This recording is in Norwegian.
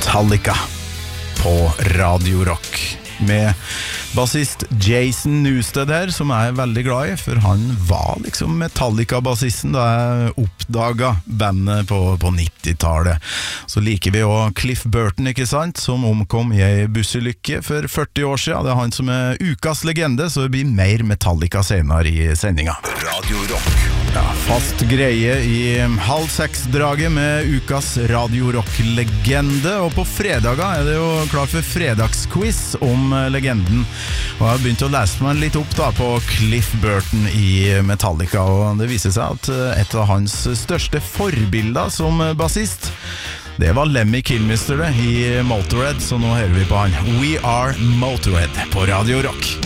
Metallica på Radio Rock med bassist Jason Newsted her, som jeg er veldig glad i, for han var liksom Metallica-bassisten da jeg oppdaget bandet på 90-tallet. Så liker vi også Cliff Burton, ikke sant, som omkom i en bussulykke for 40 år siden. Det er han som er ukas legende, så det blir mer Metallica senere i sendinga. Radio Rock. Ja, fast greie i 5:30-draget med ukas Radio Rock-legende, og på fredager er det jo klart for fredagsquiz om legenden. Og jeg har begynt å lese meg litt opp da på Cliff Burton i Metallica, og det viser seg at et av hans største forbilder som bassist, det var Lemmy Kilmister det, i Motorhead, så nå hører vi på han. We Are Motorhead på Radio Rock.